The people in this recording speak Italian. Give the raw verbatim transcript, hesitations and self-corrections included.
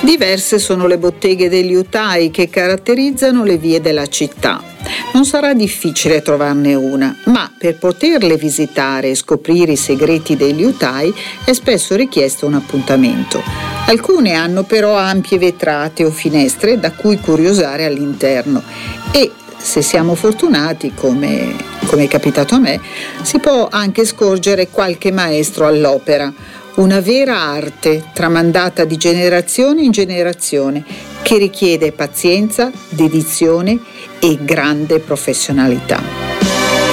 Diverse sono le botteghe degli liutai che caratterizzano le vie della città. Non sarà difficile trovarne una, ma per poterle visitare e scoprire i segreti dei liutai è spesso richiesto un appuntamento. Alcune hanno però ampie vetrate o finestre da cui curiosare all'interno e, se siamo fortunati, come, come è capitato a me, si può anche scorgere qualche maestro all'opera. Una vera arte tramandata di generazione in generazione che richiede pazienza, dedizione e grande professionalità.